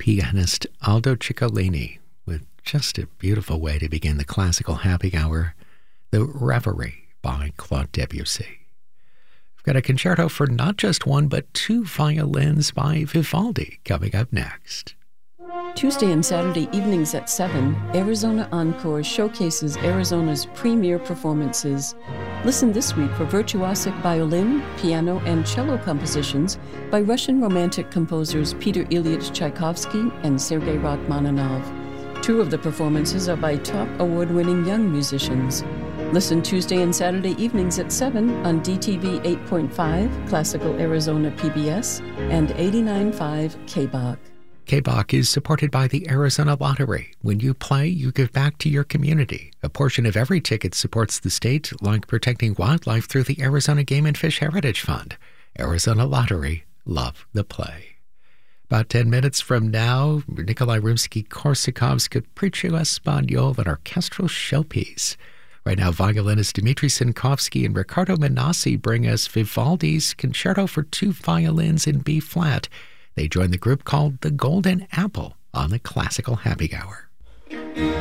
pianist Aldo Ciccolini with just a beautiful way to begin the classical happy hour, the Reverie by Claude Debussy. We've got a concerto for not just one but two violins by Vivaldi coming up next. Tuesday and Saturday evenings at 7, Arizona Encore showcases Arizona's premier performances. Listen this week for virtuosic violin, piano, and cello compositions by Russian Romantic composers Peter Ilyich Tchaikovsky and Sergei Rachmaninoff. Two of the performances are by top award-winning young musicians. Listen Tuesday and Saturday evenings at 7 on DTV 8.5, Classical Arizona PBS, and 89.5 KBOC. KBOC is supported by the Arizona Lottery. When you play, you give back to your community. A portion of every ticket supports the state, like protecting wildlife through the Arizona Game and Fish Heritage Fund. Arizona Lottery, love the play. About 10 minutes from now, Nikolai Rimsky-Korsakov's Capriccio Espagnol, an orchestral showpiece. Right now, violinist Dmitry Sinkovsky and Riccardo Minassi bring us Vivaldi's Concerto for Two Violins in B-flat. They join the group called the Golden Apple on the Classical Happy Hour.